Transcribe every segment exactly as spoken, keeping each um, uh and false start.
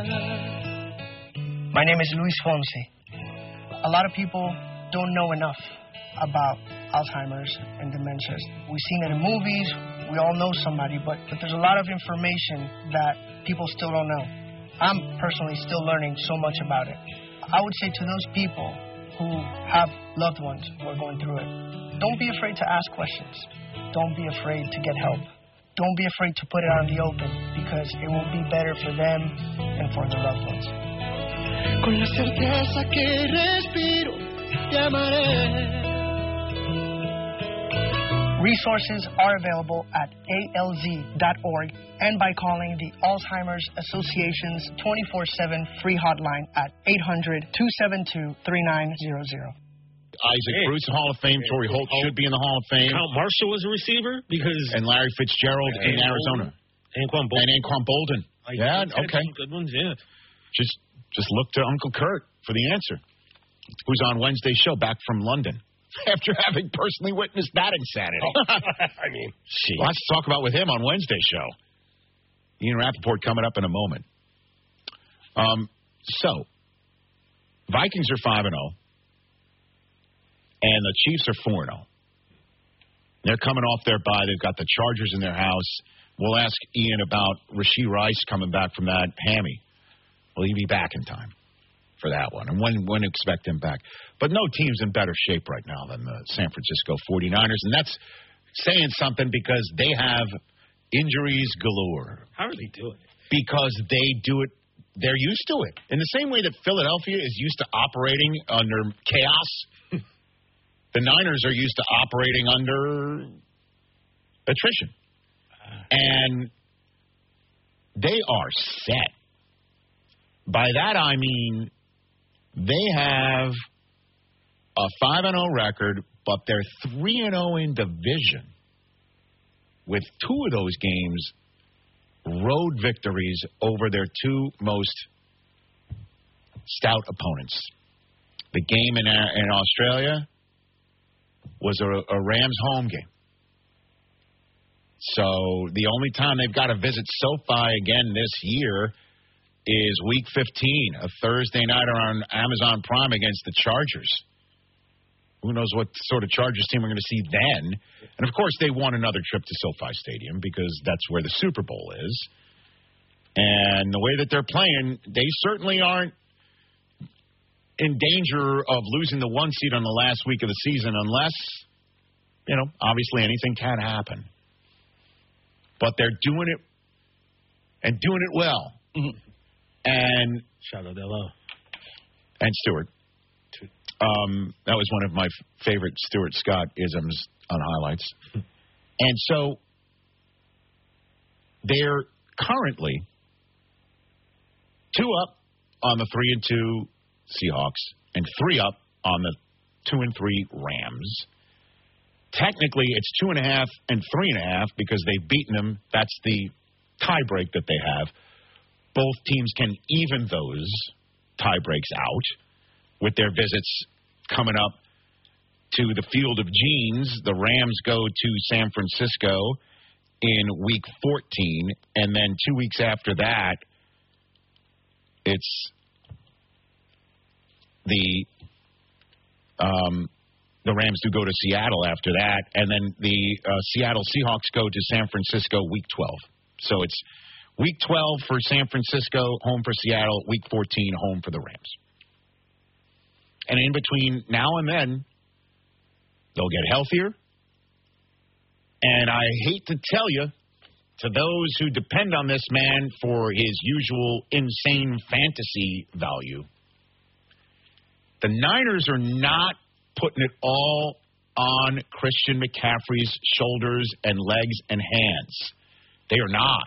My name is Luis Fonse. A lot of people don't know enough about Alzheimer's and dementias. We've seen it in movies, we all know somebody, but, but there's a lot of information that people still don't know. I'm personally still learning so much about it. I would say to those people who have loved ones who are going through it, don't be afraid to ask questions. Don't be afraid to get help. Don't be afraid to put it out in the open, because it will be better for them and for their loved ones. Con la certeza que respiro, te amaré. Resources are available at A L Z dot org and by calling the Alzheimer's Association's twenty-four seven free hotline at eight hundred, two seven two, three nine zero zero. Isaac hey. Bruce, Hall of Fame. Hey. Torrey Holt should be in the Hall of Fame. Count Marshall was a receiver because and Larry Fitzgerald yeah, in Arizona. Anquan Bolden. And Anquan Bolden. Like, yeah, okay. Good ones, yeah. Just just look to Uncle Kurt for the answer. Who's on Wednesday's show back from London after having personally witnessed that insanity. I mean, Gee, lots to talk about with him on Wednesday's show. Ian Rappaport coming up in a moment. Um, so, Vikings are five and oh. And the Chiefs are four and oh. They're coming off their bye. They've got the Chargers in their house. We'll ask Ian about Rashee Rice coming back from that hammy. Will he be back in time for that one? And when when expect him back? But no team's in better shape right now than the San Francisco forty-niners. And that's saying something because they have injuries galore. How are they doing it? Because they do it. They're used to it. In the same way that Philadelphia is used to operating under chaos, the Niners are used to operating under attrition. And they are set. By that I mean they have a five and oh record, but they're three and oh in division, with two of those games road victories over their two most stout opponents. The game in, in Australia was a, a Rams home game. So the only time they've got to visit SoFi again this year is week fifteen, a Thursday night on Amazon Prime against the Chargers. Who knows what sort of Chargers team we're going to see then. And, of course, they won another trip to SoFi Stadium because that's where the Super Bowl is. And the way that they're playing, they certainly aren't in danger of losing the one seed on the last week of the season unless, you know, obviously anything can happen. But they're doing it and doing it well. Mm-hmm. And shout out to L O. And Stewart. Um, that was one of my f- favorite Stuart Scott isms on highlights. And so they're currently two up on the three and two Seahawks and three up on the two and three Rams. Technically, it's two and a half and three and a half because they've beaten them. That's the tie break that they have. Both teams can even those tie breaks out with their visits coming up to the Field of Genes. The Rams go to San Francisco in week fourteen, and then two weeks after that, it's the um, the Rams do go to Seattle after that, and then the uh, Seattle Seahawks go to San Francisco week twelve. So it's week twelve for San Francisco, home for Seattle, week fourteen, home for the Rams. And in between now and then, they'll get healthier. And I hate to tell you, to those who depend on this man for his usual insane fantasy value, the Niners are not putting it all on Christian McCaffrey's shoulders and legs and hands. They are not.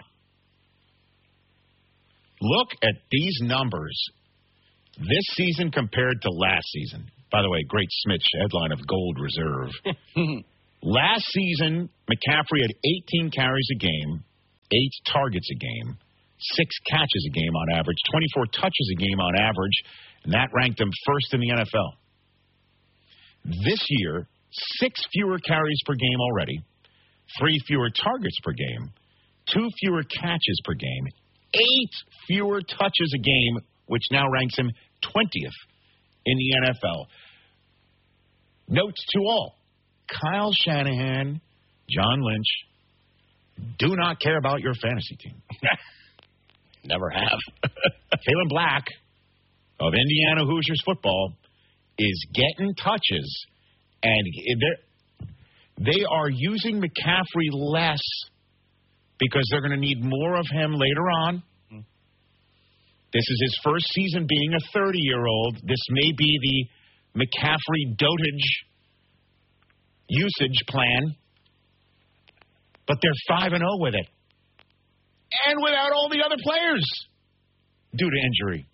Look at these numbers this season compared to last season. By the way, great Smith headline of Gold Reserve. Last season, McCaffrey had eighteen carries a game, eight targets a game, six catches a game on average, twenty-four touches a game on average, and that ranked him first in the N F L. This year, six fewer carries per game already, three fewer targets per game, two fewer catches per game, eight fewer touches a game, which now ranks him twentieth in the N F L. Notes to all, Kyle Shanahan, John Lynch, do not care about your fantasy team. Never have. Kalen Black of Indiana Hoosiers football is getting touches, and they are using McCaffrey less because they're going to need more of him later on. This is his first season being a thirty-year-old. This may be the McCaffrey dotage usage plan, but they're five and oh with it. And without all the other players due to injury.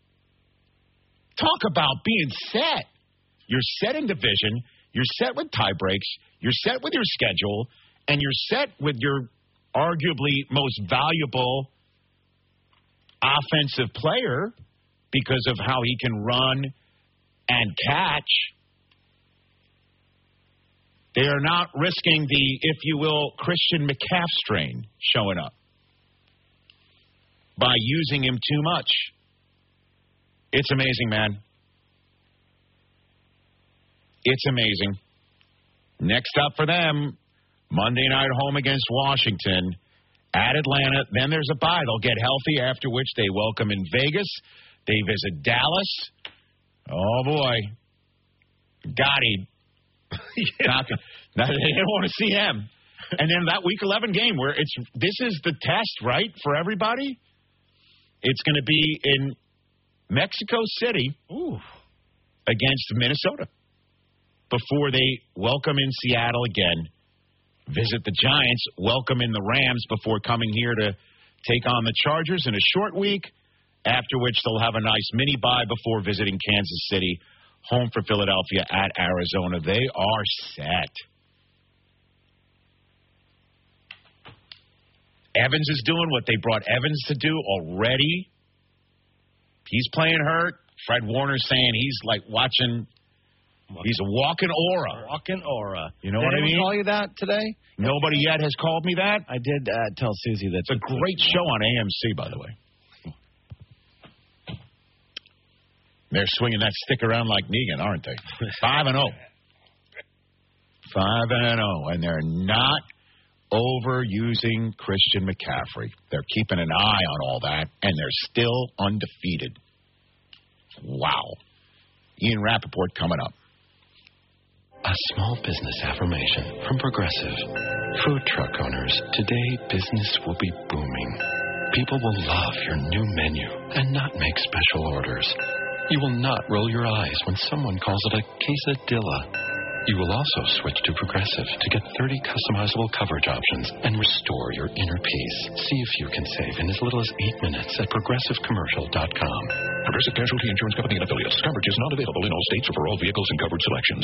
Talk about being set. You're set in division. You're set with tie breaks. You're set with your schedule. And you're set with your arguably most valuable offensive player because of how he can run and catch. They are not risking the, if you will, Christian McCaff strain showing up by using him too much. It's amazing, man. It's amazing. Next up for them, Monday night home against Washington at Atlanta. Then there's a bye. They'll get healthy, after which they welcome in Vegas. They visit Dallas. Oh, boy. Gotti. Not, not, they don't want to see him. And then that Week eleven game where it's this is the test, right, for everybody? It's going to be in Mexico City Ooh. against Minnesota before they welcome in Seattle again, visit the Giants, welcome in the Rams before coming here to take on the Chargers in a short week, after which they'll have a nice mini bye before visiting Kansas City, home for Philadelphia at Arizona. They are set. Evans is doing what they brought Evans to do already. He's playing hurt. Fred Warner's saying he's like watching, he's a walking aura. Walking aura. You know did what I mean? Did call you that today? Nobody yet has called me that. I did uh, tell Susie that. It's a great show on A M C, by the way. They're swinging that stick around like Negan, aren't they? Five and oh. Five and oh, and they're not overusing Christian McCaffrey. They're keeping an eye on all that, and they're still undefeated. Wow. Ian Rappaport coming up. A small business affirmation from Progressive. Food truck owners, today business will be booming. People will love your new menu and not make special orders. You will not roll your eyes when someone calls it a quesadilla. You will also switch to Progressive to get thirty customizable coverage options and restore your inner peace. See if you can save in as little as eight minutes at progressive commercial dot com. Progressive Casualty Insurance Company and affiliates. Coverage is not available in all states or for all vehicles and coverage selections.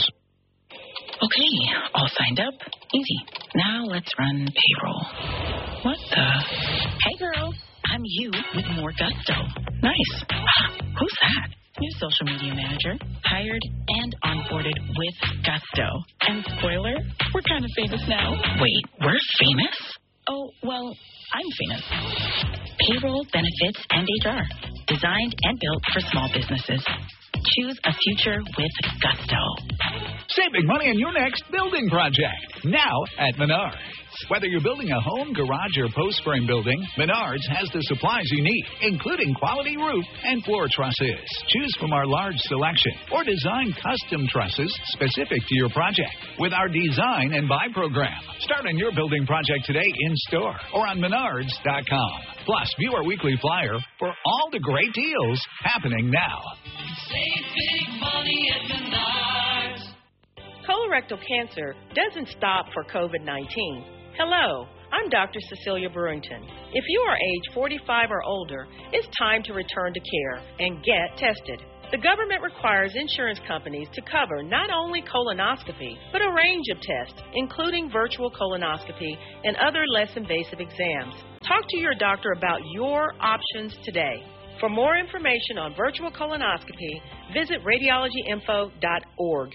Okay, all signed up. Easy. Now let's run payroll. What the? Hey, girl. I'm you with more gusto. Nice. Who's that? New social media manager, hired and onboarded with gusto. And spoiler, we're kind of famous now. Wait, we're famous? Oh, well, I'm famous. Payroll, benefits, and H R. Designed and built for small businesses. Choose a future with gusto. Save big money on your next building project. Now at Menards. Whether you're building a home, garage, or post-frame building, Menards has the supplies you need, including quality roof and floor trusses. Choose from our large selection or design custom trusses specific to your project with our design and buy program. Start on your building project today in-store or on menards dot com. Plus, view our weekly flyer for all the great deals happening now. Save big money at Menards. Colorectal cancer doesn't stop for COVID nineteen. Hello, I'm Doctor Cecilia Brewington. If you are age forty-five or older, it's time to return to care and get tested. The government requires insurance companies to cover not only colonoscopy, but a range of tests, including virtual colonoscopy and other less invasive exams. Talk to your doctor about your options today. For more information on virtual colonoscopy, visit radiology info dot org.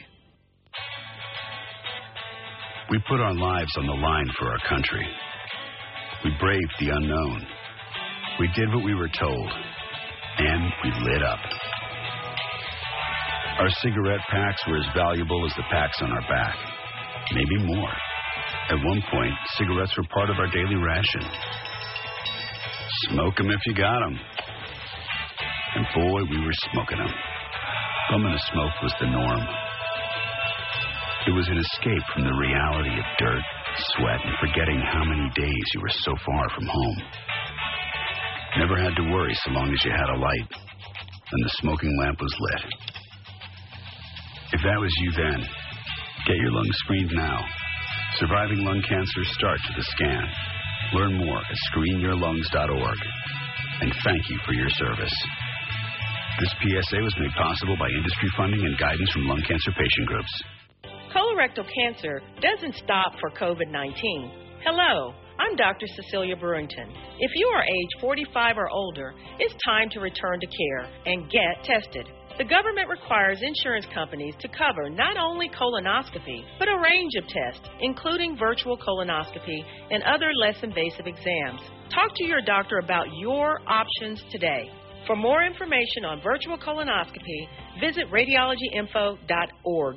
We put our lives on the line for our country. We braved the unknown. We did what we were told, and we lit up. Our cigarette packs were as valuable as the packs on our back, maybe more. At one point, cigarettes were part of our daily ration. Smoke 'em if you got 'em. And boy, we were smoking 'em. Bumming a smoke was the norm. It was an escape from the reality of dirt, sweat, and forgetting how many days you were so far from home. Never had to worry so long as you had a light and the smoking lamp was lit. If that was you then, get your lungs screened now. Surviving lung cancer starts with a scan. Learn more at screen your lungs dot org. And thank you for your service. This P S A was made possible by industry funding and guidance from lung cancer patient groups. Colorectal cancer doesn't stop for COVID nineteen. Hello, I'm Doctor Cecilia Brewington. If you are age forty-five or older, it's time to return to care and get tested. The government requires insurance companies to cover not only colonoscopy, but a range of tests, including virtual colonoscopy and other less invasive exams. Talk to your doctor about your options today. For more information on virtual colonoscopy, visit radiology info dot org.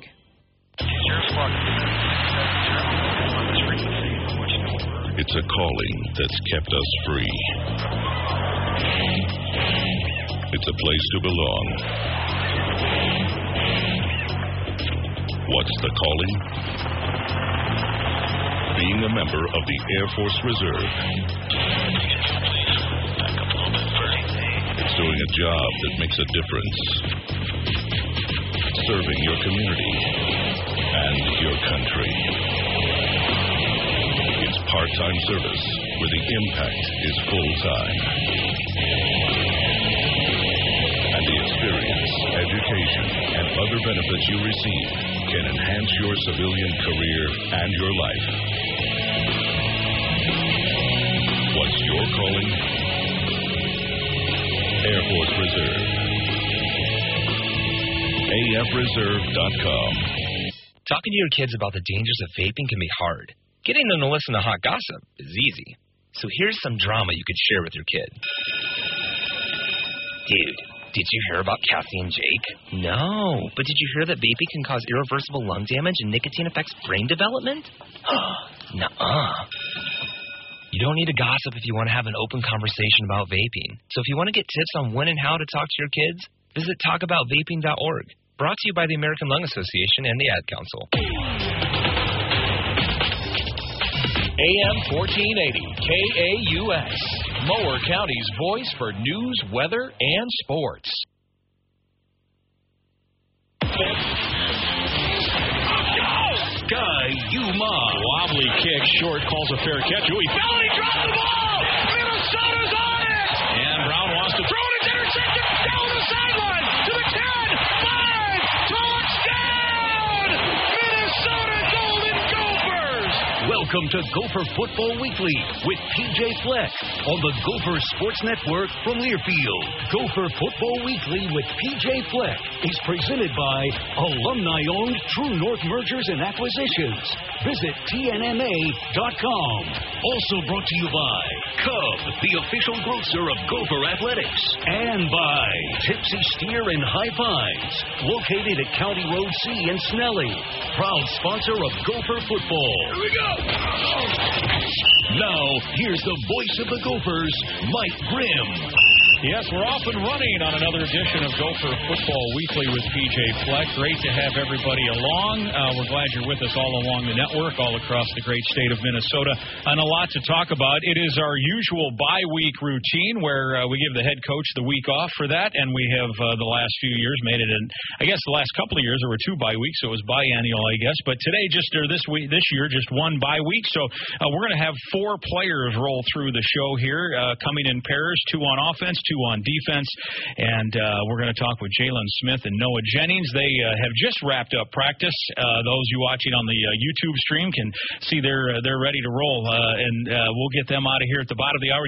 It's a calling that's kept us free. It's a place to belong. What's the calling? Being a member of the Air Force Reserve. It's doing a job that makes a difference. Serving your community and your country. It's part-time service where the impact is full-time. And the experience, education, and other benefits you receive can enhance your civilian career and your life. What's your calling? Air Force Reserve. A F reserve dot com. Talking to your kids about the dangers of vaping can be hard. Getting them to listen to hot gossip is easy. So here's some drama you could share with your kid. Dude, did you hear about Cassie and Jake? No, but did you hear that vaping can cause irreversible lung damage and nicotine affects brain development? Nuh-uh. You don't need to gossip if you want to have an open conversation about vaping. So if you want to get tips on when and how to talk to your kids, visit talk about vaping dot org. Brought to you by the American Lung Association and the Ad Council. A M fourteen eighty K A U S, Mower County's voice for news, weather, and sports. Sky Yuma. Wobbly kick, short, calls a fair catch. Ooh, he fell and he dropped the ball! Minnesota's on it! And Brown wants to throw it. It's intercepted down the sideline to the ten, five, touchdown! Minnesota Golden Gophers! Welcome to Gopher Football Weekly with P J Fleck on the Gopher Sports Network from Learfield. Gopher Football Weekly with P J Fleck is presented by alumni-owned True North Mergers and Acquisitions. Visit T N M A dot com. Also brought to you by Cub, the official grocer of Gopher Athletics. And by Tipsy Steer and High Pines, located at County Road C in Snelling. Proud sponsor of Gopher Football. Here we go! Now, here's the voice of the Gophers, Mike Grimm. Yes, we're off and running on another edition of Gopher Football Weekly with P J Fleck. Great to have everybody along. Uh, we're glad you're with us all along the network, all across the great state of Minnesota, and a lot to talk about. It is our usual bye week routine where uh, we give the head coach the week off for that, and we have uh, the last few years made it in, I guess the last couple of years there were two bye weeks, so it was biannual, I guess, but today, just or this week, this year, just one bye week, so uh, we're going to have four players roll through the show here, uh, coming in pairs, two on offense, two on defense, and uh, we're going to talk with Jalen Smith and Noah Jennings. They uh, have just wrapped up practice. Uh, those you watching on the uh, YouTube stream can see they're uh, they're ready to roll, uh, and uh, we'll get them out of here at the bottom of the hour.